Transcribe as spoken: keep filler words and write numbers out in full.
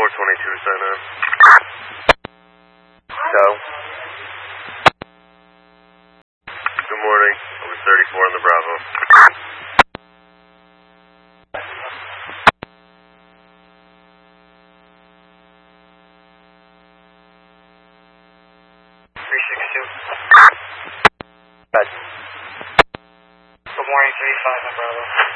four twenty-two, center. So. Good morning. Over thirty-four on the Bravo. three six two. Good. Good morning, three five on Bravo.